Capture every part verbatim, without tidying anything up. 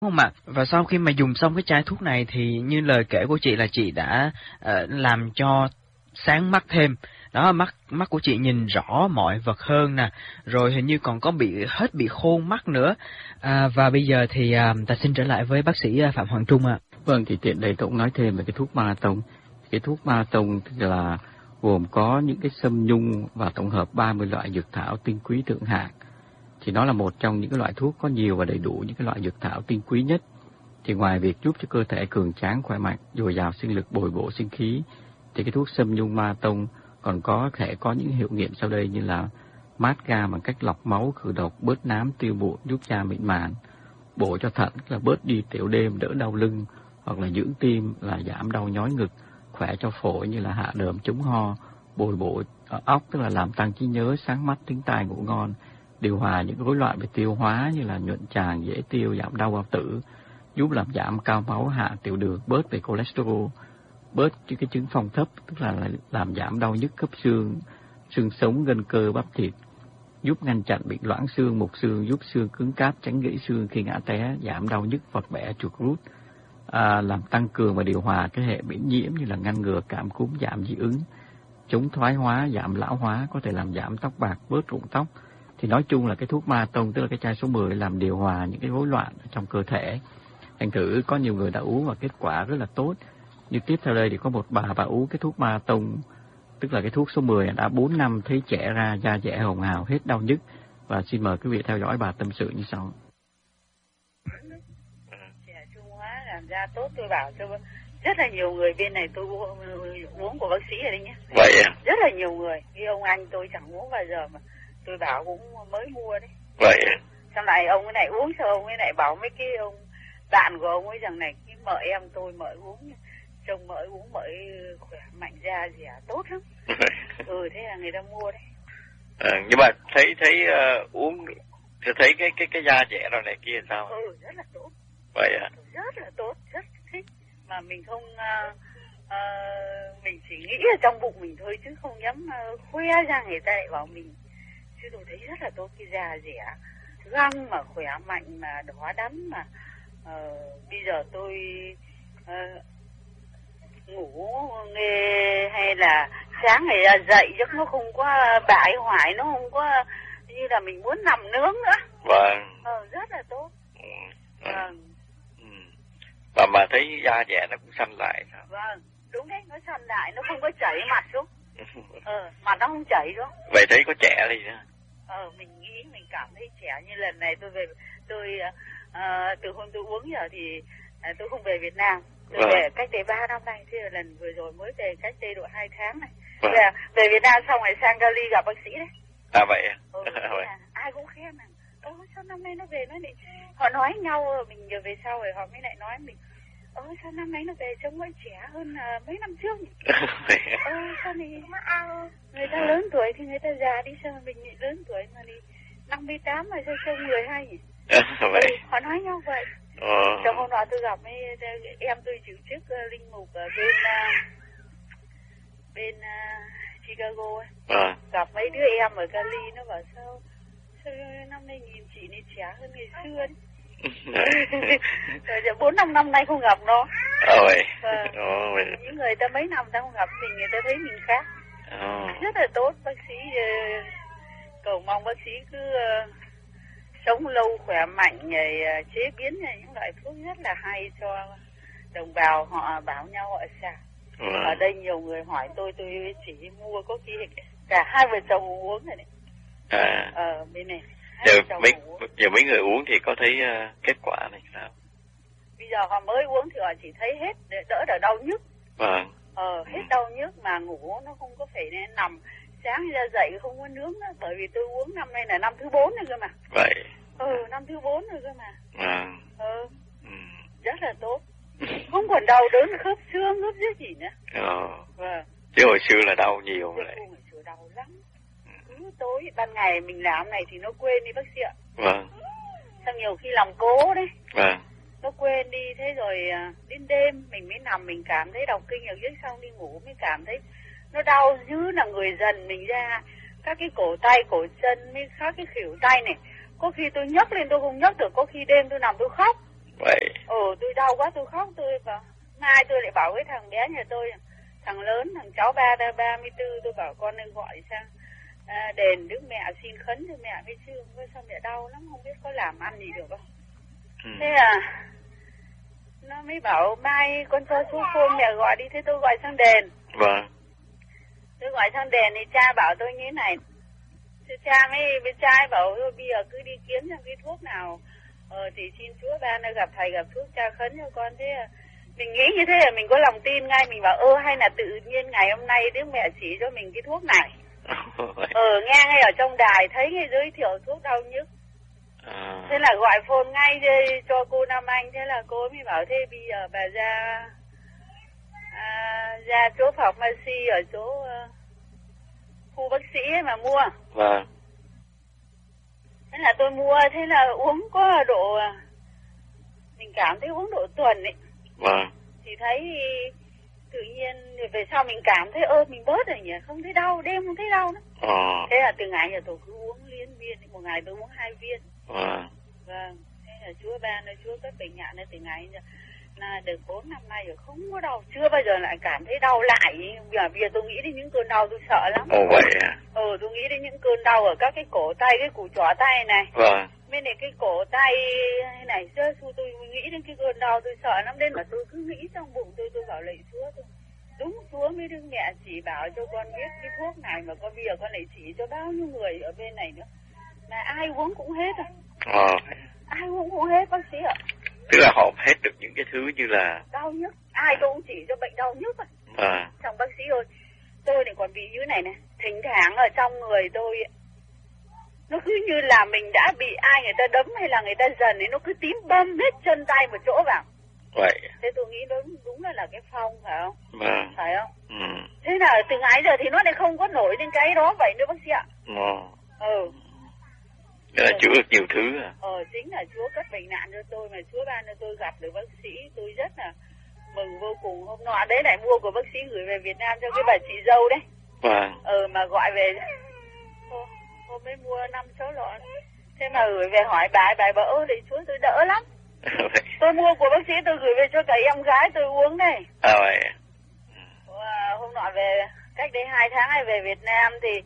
Không ạ. Và sau khi mà dùng xong cái chai thuốc này thì như lời kể của chị là chị đã uh, làm cho sáng mắt thêm. Đó, mắt mắt của chị nhìn rõ mọi vật hơn nè, rồi hình như còn có bị hết bị khôn mắt nữa. À, và bây giờ thì uh, ta xin trở lại với bác sĩ Phạm Hoàng Trung ạ. Vâng, thì tiện đây tôi cũng nói thêm về cái thuốc marathon. Cái thuốc marathon tức là gồm có những cái sâm nhung và tổng hợp ba mươi loại dược thảo tinh quý thượng hạng. Thì nó là một trong những cái loại thuốc có nhiều và đầy đủ những cái loại dược thảo tinh quý nhất. Thì ngoài việc giúp cho cơ thể cường tráng khỏe mạnh, dồi dào sinh lực, bồi bổ sinh khí, thì cái thuốc sâm nhung marathon còn có thể có những hiệu nghiệm sau đây như là mát gan bằng cách lọc máu, khử độc, bớt nám, tiêu bụi, giúp da mịn màng, bổ cho thận là bớt đi tiểu đêm, đỡ đau lưng, hoặc là dưỡng tim là giảm đau nhói ngực, khỏe cho phổi như là hạ đờm, chống ho, bồi bổ óc tức là làm tăng trí nhớ, sáng mắt, tính tai, ngủ ngon, điều hòa những rối loạn về tiêu hóa như là nhuận tràng, dễ tiêu, giảm đau bao tử, giúp làm giảm cao máu, hạ tiểu đường, bớt về cholesterol, bớt những cái chứng phong thấp tức là làm giảm đau nhức khớp xương, xương sống, gân cơ, bắp thịt, giúp ngăn chặn bệnh loãng xương, mục xương, giúp xương cứng cáp, tránh gãy xương khi ngã té, giảm đau nhức, vật bẻ, chuột rút, à, làm tăng cường và điều hòa cái hệ miễn nhiễm như là ngăn ngừa cảm cúm, giảm dị ứng, chống thoái hóa, giảm lão hóa, có thể làm giảm tóc bạc, bớt rụng tóc. Thì nói chung là cái thuốc marathon tức là cái chai số mười làm điều hòa những cái rối loạn trong cơ thể. Thành thử có nhiều người đã uống và kết quả rất là tốt. Như tiếp theo đây thì có một bà bà uống cái thuốc marathon tức là cái thuốc số mười đã bốn năm thấy trẻ ra, da dẻ hồng hào, hết đau nhức. Và xin mời quý vị theo dõi bà tâm sự như sau. Trẻ Trung Hóa làm da tốt, tôi bảo cho rất là nhiều người bên này tôi uống, uống của bác sĩ ở đây nhé. Vậy à? Rất là nhiều người. Cái ông anh tôi chẳng uống bao giờ mà tôi bảo cũng mới mua đấy. Vậy à? Sau này ông ấy này uống, sao ông ấy lại bảo mấy cái ông bạn của ông ấy rằng này, cái mợ em tôi mợ uống, chồng mợ uống mợ khỏe mạnh, da dẻ tốt lắm. Ừ, thế là người ta mua đấy. À, nhưng mà thấy thấy uh, uống thì thấy cái cái cái da dẻ rồi này kia sao? Ừ, rất là tốt. Vậy à? Rất là tốt, rất thích. Mà mình không uh, uh, mình chỉ nghĩ ở trong bụng mình thôi chứ không dám uh, khoe ra người ta lại bảo mình. Chứ tôi thấy rất là tốt, cái da dẻ, răng mà khỏe mạnh mà đỏ đắm mà uh, bây giờ tôi uh, ngủ nghe hay là sáng ngày ra dậy giấc nó không có bại hoại, nó không có như là mình muốn nằm nướng nữa. Vâng. Ờ, rất là tốt. Ừ. Vâng. Ừ. Mà mà thấy da dẻ nó cũng xanh lại sao? Vâng, đúng đấy, nó xanh lại, nó không có chảy mặt xuống. Ờ, mặt nó không chảy xuống. Vậy thấy có trẻ đi nữa. Ờ, mình nghĩ mình cảm thấy trẻ. Như lần này tôi về, tôi uh, từ hôm tôi uống giờ thì uh, tôi không về Việt Nam. Tôi vâng. về cách đây ba năm nay, thế là lần vừa rồi mới về cách đây độ hai tháng này. Vâng. Về, về Việt Nam xong rồi sang Cali gặp bác sĩ đấy. À vậy à? Ừ, là, ai cũng khen rằng, ơ sao năm nay nó về nó lại, họ nói nhau, mình giờ về sau rồi họ mới lại nói mình, ơ sao năm nay nó về trông nó trẻ hơn uh, mấy năm trước nhỉ? Ơ sao này, người ta lớn tuổi thì người ta già đi, sao mà mình lại lớn tuổi mà đi năm mươi tám mà sao trông mười hai nhỉ? Vậy. Ừ, họ nói nhau vậy. Ờ. Trong hôm nọ tôi gặp mấy em tôi chịu chức uh, linh mục ở bên uh, bên uh, Chicago ấy. Ờ. Gặp mấy đứa em ở Cali, nó bảo sao sao năm nay nhìn chị này trẻ hơn ngày xưa đấy. Rồi bốn năm năm nay không gặp nó. Ờ vậy. Và Ờ vậy. những người ta mấy năm ta không gặp mình, người ta thấy mình khác. Ờ. Rất là tốt. Bác sĩ uh, cầu mong bác sĩ cứ uh, sống lâu khỏe mạnh, rồi uh, chế biến những loại thuốc rất là hay cho đồng bào họ bảo nhau họ xài. Ừ. Ở đây nhiều người hỏi tôi, tôi chỉ mua có khi cả hai vợ chồng uống rồi đấy. À. Ờ, bên này. Giờ mấy, giờ mấy người uống thì có thấy uh, kết quả này sao? Bây giờ họ mới uống thì họ chỉ thấy hết, đỡ đỡ đau nhức. Vâng. Ờ, hết đau nhức mà ngủ nó không có phải nằm, sáng ra dậy không có nướng nữa, bởi vì tôi uống năm nay là năm thứ bốn rồi cơ mà. Vậy. Ừ, năm thứ bốn rồi cơ mà. Vâng. Ừ. Ừ. Rất là tốt. Không còn đau đớn khớp xương, khớp dưới gì nữa. Ờ. Vâng. Chứ hồi xưa là đau nhiều vậy. Hồi xưa đau lắm. Cứ tối, ban ngày mình làm này thì nó quên đi bác sĩ ạ. Vâng. Xong nhiều khi làm cố đấy. Vâng. Nó quên đi, thế rồi đến đêm mình mới nằm, mình cảm thấy đau kinh ở dưới, xong đi ngủ mới cảm thấy nó đau dữ là người dần mình ra. Các cái cổ tay, cổ chân, mới các cái khuỷu tay này. Có khi tôi nhấc lên tôi không nhấc được, có khi đêm tôi nằm tôi khóc. Vậy đau quá tôi khóc, tôi bảo mai tôi lại bảo với thằng bé nhà tôi, thằng lớn, thằng cháu ba ba mươi tư, tôi bảo con nên gọi sang à, đền Đức Mẹ xin khấn cho mẹ với chứ không sao mẹ đau lắm, không biết có làm ăn gì được không. Ừ. Thế à, nó mới bảo mai con cho số phone mẹ gọi đi, thế tôi gọi sang đền. Vâng. Tôi gọi sang đền thì cha bảo tôi như thế này, thế cha mới bên trai bảo thôi bây giờ cứ đi kiếm ra cái thuốc nào, ờ thì xin Chúa ban gặp thầy gặp thuốc cha khấn cho con. Thế à, mình nghĩ như thế là mình có lòng tin ngay, mình bảo ơ hay là tự nhiên ngày hôm nay Đức Mẹ chỉ cho mình cái thuốc này. Ờ nghe ngay ở trong đài thấy ngay giới thiệu thuốc đau nhức. À. Thế là gọi phone ngay đây cho cô Nam Anh, thế là cô mới bảo thế bây giờ bà ra à, ra chỗ pharmacy ở chỗ uh, khu bác sĩ ấy mà mua. Vâng. Thế là tôi mua, thế là uống có độ, mình cảm thấy uống độ tuần ấy. Vâng. Thì thấy tự nhiên về sau mình cảm thấy ơ mình bớt rồi nhỉ, không thấy đau, đêm không thấy đau nữa. Ờ. Thế là từ ngày giờ tôi cứ uống liên viên, một ngày tôi uống hai viên. Vâng. Vâng. Thế là Chúa ban nó Chúa cấp bệnh nhạn nó từ ngày giờ là được bốn năm nay rồi không có đau, chưa bao giờ lại cảm thấy đau lại. Giờ bây giờ tôi nghĩ đến những cơn đau tôi sợ lắm. Ồ vậy à? Ừ, tôi nghĩ đến những cơn đau ở các cái cổ tay, cái củ trỏ tay này. Vâng. Bên này cái cổ tay này, chứ tôi nghĩ đến cái cơn đau tôi sợ lắm, nên mà tôi cứ nghĩ trong bụng tôi, tôi bảo lạy Chúa tôi. Đúng Chúa mới Đức Mẹ chỉ bảo cho con biết cái thuốc này mà con bây giờ con lại chỉ cho bao nhiêu người ở bên này nữa. Mà ai uống cũng hết à? Ờ. Ai uống cũng hết bác sĩ ạ. Tức là họ hết được những cái thứ như là đau nhức, ai tôi cũng chỉ cho bệnh đau nhức à. À. Trong bác sĩ ơi, tôi này còn bị như này này, thỉnh thoảng ở trong người tôi nó cứ như là mình đã bị ai người ta đấm hay là người ta dần ấy, nó cứ tím bâm hết chân tay một chỗ vào. Vậy. Thế tôi nghĩ đúng đúng là là cái phong phải không? Vâng. Phải không? Ừ. Thế là từ ngày giờ thì nó lại không có nổi lên cái đó vậy nữa bác sĩ ạ. Ừ. Ừ. Thế là chữa được nhiều thứ à? Ờ, chính là Chúa cất bệnh nạn cho tôi, mà Chúa ban cho tôi gặp được bác sĩ, tôi rất là mừng vô cùng. Hôm nọ đấy lại mua của bác sĩ gửi về Việt Nam cho cái bà chị dâu đấy. Vâng. Ờ, mà gọi về, hôm, hôm mới mua năm sáu lọ. Thế mà gửi về hỏi bà, bà bảo ơ để Chúa tôi đỡ lắm. Tôi mua của bác sĩ tôi gửi về cho cả em gái tôi uống này. À vậy. À, hôm nọ về, cách đây hai tháng này về Việt Nam thì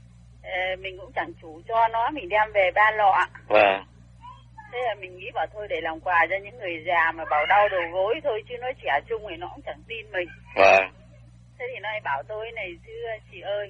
mình cũng chẳng chủ cho nó, mình đem về ba lọ. Vâng. Thế là mình nghĩ bảo thôi để làm quà cho những người già mà bảo đau đầu gối thôi, chứ nó trẻ trung thì nó cũng chẳng tin mình. Vâng. Thế thì nó bảo tôi này chứ chị ơi,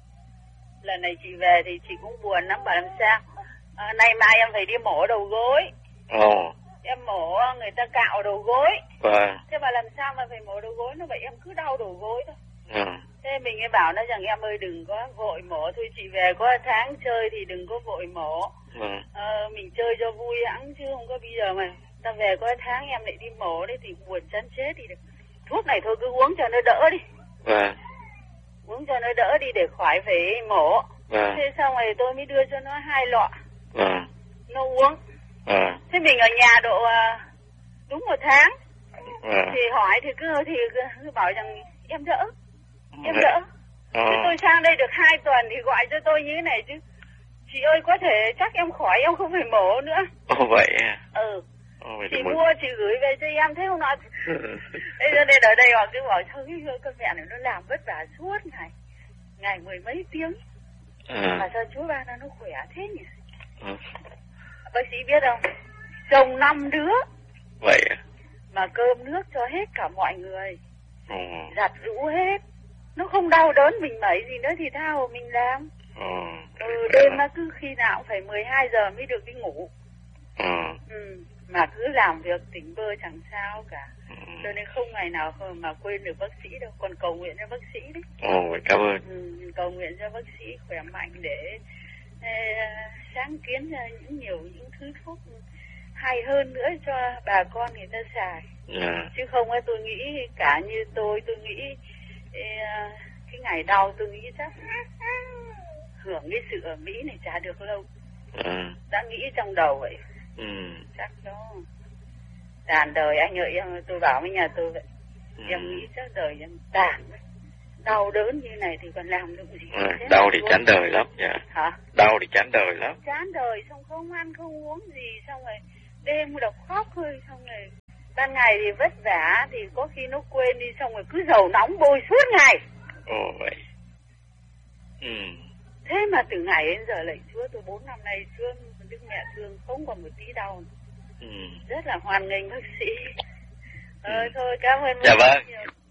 lần này chị về thì chị cũng buồn lắm, bảo làm sao à, nay mai em phải đi mổ đầu gối. Ồ. Em mổ người ta cạo đầu gối. Vâng. Thế mà làm sao mà phải mổ đầu gối, nó vậy em cứ đau đầu gối thôi. Ừ. Thế mình mới bảo nó rằng em ơi đừng có vội mổ, thôi chị về có tháng chơi thì đừng có vội mổ. Ừ. Ờ, mình chơi cho vui hẵng chứ không có bây giờ mà ta về có tháng em lại đi mổ đấy thì buồn chán chết thì được. Thuốc này thôi cứ uống cho nó đỡ đi. Vâng. Uống cho nó đỡ đi để khỏi phải mổ. Vâng. Thế xong rồi tôi mới đưa cho nó hai lọ. Vâng. Nó uống. Vâng. Thế mình ở nhà độ đúng một tháng. Vâng. Thì hỏi thì cứ thì cứ bảo rằng em đỡ. Em đỡ. Ờ. Thế tôi sang đây được hai tuần thì gọi cho tôi như thế này chứ. Chị ơi có thể chắc em khỏi, em không phải mổ nữa. Ồ vậy à? Ừ. Ồ, vậy chị muốn... mua chị gửi về cho em, thế không nói. Thế cho nên ở đây họ cứ bảo sao cái con mẹ này nó làm vất vả suốt ngày, ngày mười mấy tiếng. À. Mà sao Chúa ban nó khỏe thế nhỉ? À. Bác sĩ biết không? Chồng năm đứa. Vậy à? Mà cơm nước cho hết cả mọi người. Ừ. Giặt rũ hết. Nó không đau đớn mình mẩy gì nữa thì thao mình làm. Ừ. Ừ, đêm nó cứ khi nào cũng phải mười hai giờ mới được đi ngủ. Ừ. Ừ. Mà cứ làm việc tỉnh bơ chẳng sao cả. Ừ. Cho nên không ngày nào mà quên được bác sĩ đâu. Còn cầu nguyện cho bác sĩ đấy. Ồ, cảm ơn. Ừ, cầu nguyện cho bác sĩ khỏe mạnh để eh, sáng kiến ra những nhiều những thứ thuốc hay hơn nữa cho bà con người ta xài. Yeah. Chứ không ấy, tôi nghĩ cả như tôi, tôi nghĩ eh, cái ngày đau tôi nghĩ chắc hưởng cái sự ở Mỹ này chả được lâu. Yeah. Đã nghĩ trong đầu vậy. Ừ. Chắc đó tàn đời anh ơi, em tôi bảo với nhà tôi vậy. Ừ. Em nghĩ chắc đời em tàn, đau đớn như này thì còn làm được gì? À, đau thì chán đời lắm nha. Hả? Đau thì chán đời lắm. Chán đời, xong không ăn không uống gì, xong rồi đêm đọc khóc thôi, xong rồi ban ngày thì vất vả, thì có khi nó quên đi, xong rồi cứ dầu nóng bôi suốt ngày. Ồ vậy. Ừ. Thế mà từ ngày đến giờ lạy Chúa, tôi bốn năm nay thương Đức Mẹ thương không còn một tí đau. Ừ. Rất là hoan nghênh bác sĩ. Ừ. Ờ, thôi cảm ơn. Dạ vâng.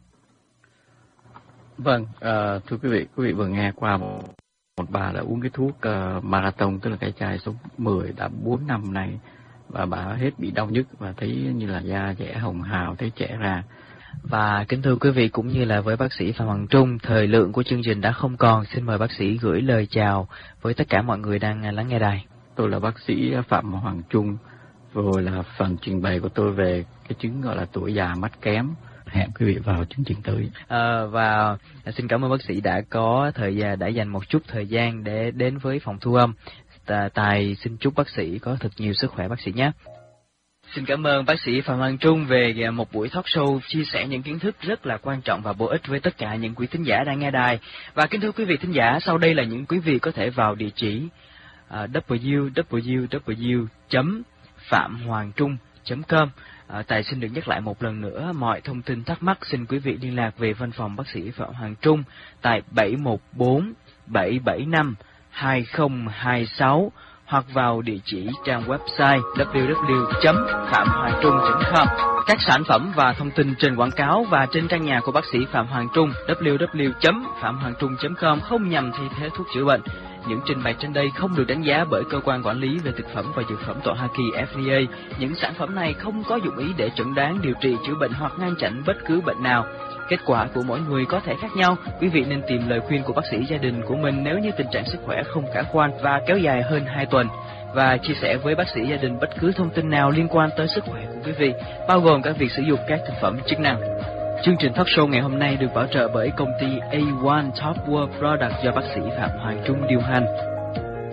Vâng, uh, thưa quý vị, quý vị vừa nghe qua một, một bà đã uống cái thuốc uh, marathon, tức là cái chai số mười đã bốn năm nay, và bà hết bị đau nhức và thấy như là da dẻ hồng hào, thấy trẻ ra. Và kính thưa quý vị, cũng như là với bác sĩ Phạm Hoàng Trung, thời lượng của chương trình đã không còn. Xin mời bác sĩ gửi lời chào với tất cả mọi người đang lắng nghe đài. Tôi là bác sĩ Phạm Hoàng Trung, rồi là phần trình bày của tôi về cái chứng gọi là tuổi già mắt kém. Hẹn quý vị vào chương trình tới. À, và xin cảm ơn bác sĩ đã có thời gian, đã dành một chút thời gian để đến với phòng thu âm. Tài xin chúc bác sĩ có thật nhiều sức khỏe bác sĩ nhé. Xin cảm ơn bác sĩ Phạm Hoàng Trung về một buổi talk show chia sẻ những kiến thức rất là quan trọng và bổ ích với tất cả những quý thính giả đang nghe đài. Và kính thưa quý vị thính giả, sau đây là những quý vị có thể vào địa chỉ uh, w w w chấm phạm hoàng trung chấm com. À, Tài xin được nhắc lại một lần nữa, mọi thông tin thắc mắc xin quý vị liên lạc về văn phòng bác sĩ Phạm Hoàng Trung tại bảy một bốn bảy bảy năm hai không hai sáu hoặc vào địa chỉ trang website w w w chấm phạm hoàng trung chấm com. Các sản phẩm và thông tin trên quảng cáo và trên trang nhà của bác sĩ Phạm Hoàng Trung w w w chấm phạm hoàng trung chấm com không nhằm thay thế thuốc chữa bệnh. Những trình bày trên đây không được đánh giá bởi cơ quan quản lý về thực phẩm và dược phẩm tại Hoa Kỳ F D A. Những sản phẩm này không có dụng ý để chẩn đoán, điều trị, chữa bệnh hoặc ngăn chặn bất cứ bệnh nào. Kết quả của mỗi người có thể khác nhau. Quý vị nên tìm lời khuyên của bác sĩ gia đình của mình nếu như tình trạng sức khỏe không khả quan và kéo dài hơn hai tuần. Và chia sẻ với bác sĩ gia đình bất cứ thông tin nào liên quan tới sức khỏe của quý vị, bao gồm cả việc sử dụng các thực phẩm chức năng. Chương trình talk show ngày hôm nay được bảo trợ bởi công ty A một Top World Product do bác sĩ Phạm Hoàng Trung điều hành.